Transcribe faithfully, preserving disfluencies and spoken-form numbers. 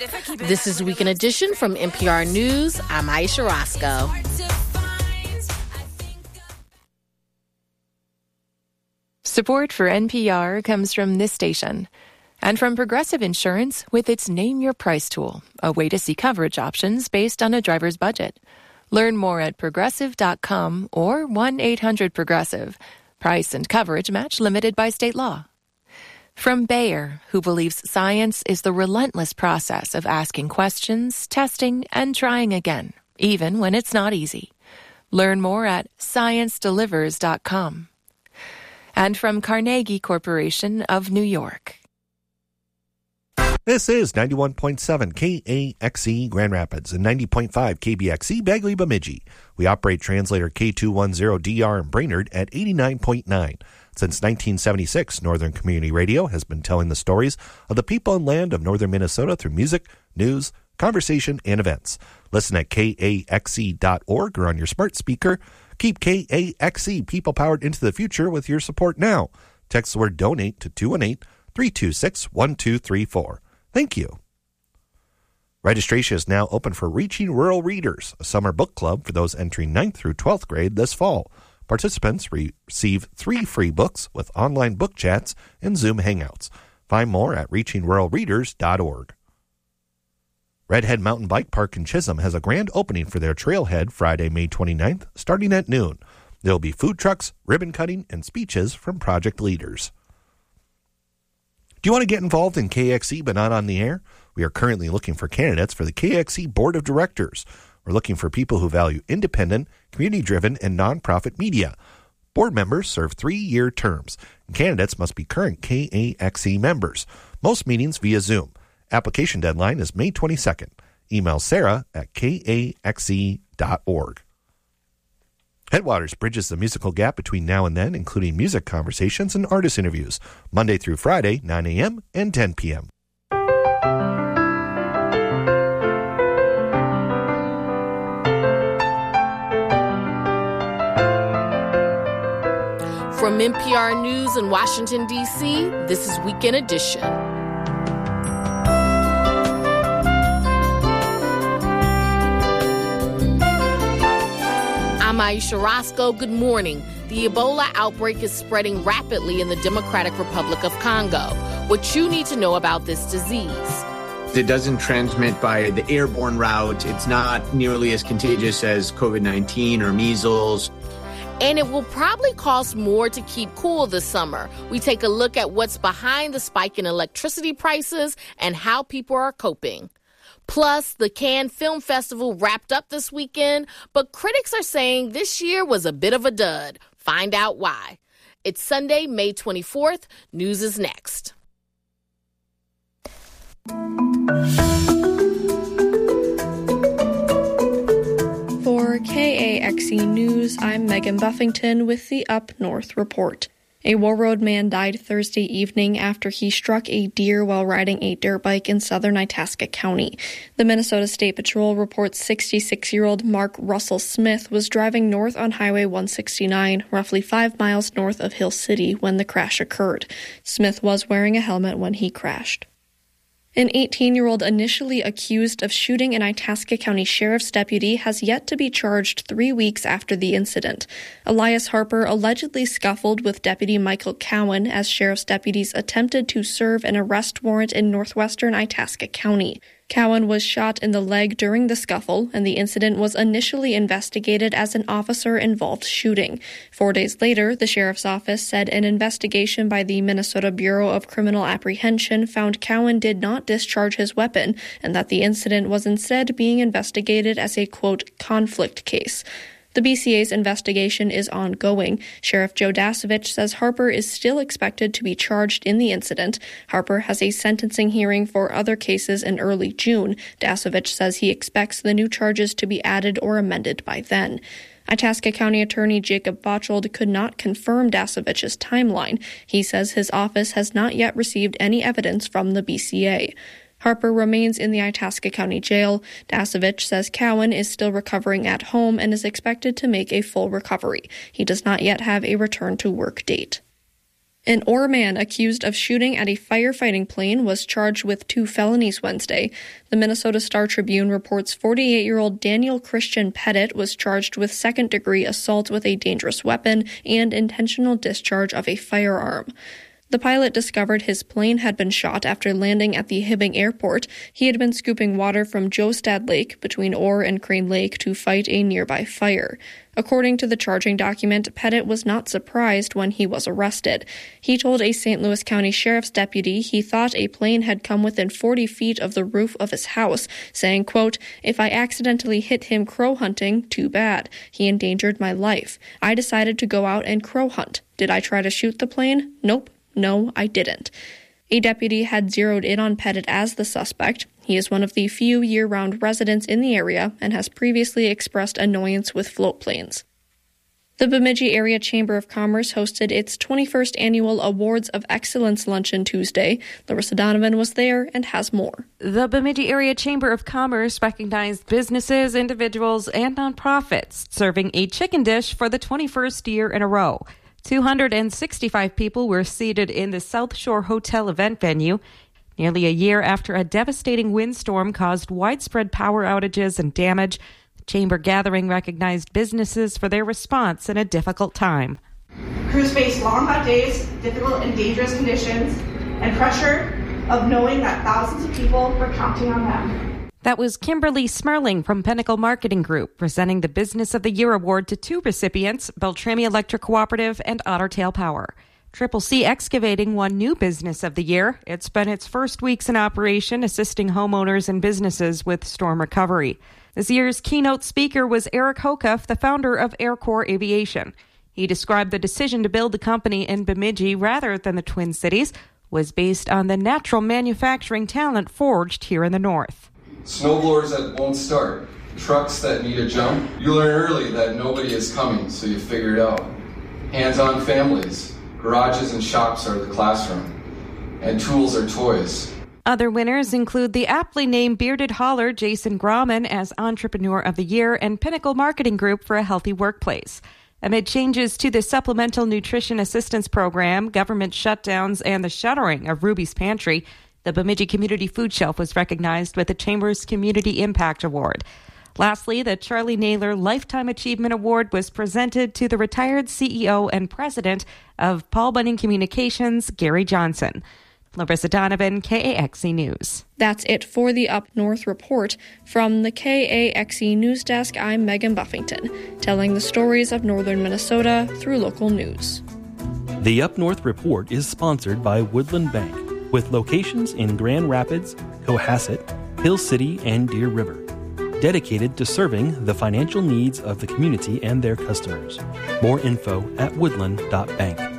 This is Weekend Edition from N P R News. I'm Aisha Roscoe. Support for N P R comes from this station and from Progressive Insurance with its Name Your Price tool, a way to see coverage options based on a driver's budget. Learn more at progressive dot com or one eight hundred progressive. Price and coverage match limited by state law. From Bayer, who believes science is the relentless process of asking questions, testing, and trying again, even when it's not easy. Learn more at science delivers dot com. And from Carnegie Corporation of New York. This is ninety-one point seven K A X E Grand Rapids and ninety point five K B X E Bagley Bemidji. We operate translator K two ten D R in Brainerd at eighty-nine point nine. Since nineteen seventy-six, Northern Community Radio has been telling the stories of the people and land of northern Minnesota through music, news, conversation, and events. Listen at K A X E dot org or on your smart speaker. Keep K A X E people-powered into the future with your support now. Text the word DONATE to two one eight, three two six, one two three four. Thank you. Registration is now open for Reaching Rural Readers, a summer book club for those entering ninth through twelfth grade this fall. Participants re- receive three free books with online book chats and Zoom hangouts. Find more at reaching rural readers dot org. Redhead Mountain Bike Park in Chisholm has a grand opening for their trailhead Friday, May twenty-ninth, starting at noon. There will be food trucks, ribbon cutting, and speeches from project leaders. Do you want to get involved in K X E but not on the air? We are currently looking for candidates for the K X E Board of Directors. We're looking for people who value independent, community-driven, and nonprofit media. Board members serve three-year terms, and candidates must be current K A X E members. Most meetings via Zoom. Application deadline is May twenty-second. Email Sarah at K A X E dot org. Headwaters bridges the musical gap between now and then, including music conversations and artist interviews, Monday through Friday, nine a.m. and ten p.m. From N P R News in Washington, D C, this is Weekend Edition. I'm Aisha Roscoe. Good morning. The Ebola outbreak is spreading rapidly in the Democratic Republic of Congo. What you need to know about this disease. It doesn't transmit by the airborne route. It's not nearly as contagious as covid nineteen or measles. And it will probably cost more to keep cool this summer. We take a look at what's behind the spike in electricity prices and how people are coping. Plus, the Cannes Film Festival wrapped up this weekend, but critics are saying this year was a bit of a dud. Find out why. It's Sunday, May twenty-fourth. News is next. For K A X E News, I'm Megan Buffington with the Up North Report. A Warroad man died Thursday evening after he struck a deer while riding a dirt bike in southern Itasca County. The Minnesota State Patrol reports sixty-six-year-old Mark Russell Smith was driving north on Highway one sixty-nine, roughly five miles north of Hill City, when the crash occurred. Smith was wearing a helmet when he crashed. An eighteen-year-old initially accused of shooting an Itasca County Sheriff's deputy has yet to be charged three weeks after the incident. Elias Harper allegedly scuffled with Deputy Michael Cowan as sheriff's deputies attempted to serve an arrest warrant in northwestern Itasca County. Cowan was shot in the leg during the scuffle, and the incident was initially investigated as an officer-involved shooting. Four days later, the sheriff's office said an investigation by the Minnesota Bureau of Criminal Apprehension found Cowan did not discharge his weapon, and that the incident was instead being investigated as a, quote, conflict case. The B C A's investigation is ongoing. Sheriff Joe Dasovich says Harper is still expected to be charged in the incident. Harper has a sentencing hearing for other cases in early June. Dasovich says he expects the new charges to be added or amended by then. Itasca County Attorney Jacob Botchold could not confirm Dasovich's timeline. He says his office has not yet received any evidence from the B C A. Harper remains in the Itasca County Jail. Dasovich says Cowan is still recovering at home and is expected to make a full recovery. He does not yet have a return-to-work date. An Orr man accused of shooting at a firefighting plane was charged with two felonies Wednesday. The Minnesota Star-Tribune reports forty-eight-year-old Daniel Christian Pettit was charged with second-degree assault with a dangerous weapon and intentional discharge of a firearm. The pilot discovered his plane had been shot after landing at the Hibbing Airport. He had been scooping water from Jostad Lake between Orr and Crane Lake to fight a nearby fire. According to the charging document, Pettit was not surprised when he was arrested. He told a Saint Louis County Sheriff's deputy he thought a plane had come within forty feet of the roof of his house, saying, quote, "If I accidentally hit him crow hunting, too bad. He endangered my life. I decided to go out and crow hunt. Did I try to shoot the plane? Nope. No, I didn't." A deputy had zeroed in on Pettit as the suspect. He is one of the few year-round residents in the area and has previously expressed annoyance with float planes. The Bemidji Area Chamber of Commerce hosted its twenty-first annual Awards of Excellence luncheon Tuesday. Larissa Donovan was there and has more. The Bemidji Area Chamber of Commerce recognized businesses, individuals, and nonprofits serving a chicken dish for the twenty-first year in a row. two hundred sixty-five people were seated in the South Shore Hotel event venue. Nearly a year after a devastating windstorm caused widespread power outages and damage, the Chamber gathering recognized businesses for their response in a difficult time. Crews faced long, hot days, difficult and dangerous conditions, and pressure of knowing that thousands of people were counting on them. That was Kimberly Smerling from Pinnacle Marketing Group, presenting the Business of the Year award to two recipients, Beltrami Electric Cooperative and Otter Tail Power. Triple C Excavating won New Business of the Year. It's been its first weeks in operation, assisting homeowners and businesses with storm recovery. This year's keynote speaker was Eric Hokuff, the founder of Aircore Aviation. He described the decision to build the company in Bemidji rather than the Twin Cities was based on the natural manufacturing talent forged here in the north. Snowblowers that won't start, trucks that need a jump. You learn early that nobody is coming, so you figure it out. Hands-on families. Garages and shops are the classroom, and tools are toys. Other winners include the aptly named bearded hauler Jason Grauman as Entrepreneur of the Year and Pinnacle Marketing Group for a Healthy Workplace. Amid changes to the Supplemental Nutrition Assistance Program, government shutdowns, and the shuttering of Ruby's Pantry, the Bemidji Community Food Shelf was recognized with the Chamber's Community Impact Award. Lastly, the Charlie Naylor Lifetime Achievement Award was presented to the retired C E O and president of Paul Bunning Communications, Gary Johnson. Larissa Donovan, K A X E News. That's it for the Up North Report. From the K A X E News Desk, I'm Megan Buffington, telling the stories of northern Minnesota through local news. The Up North Report is sponsored by Woodland Bank, with locations in Grand Rapids, Cohasset, Hill City, and Deer River. Dedicated to serving the financial needs of the community and their customers. More info at woodland dot bank.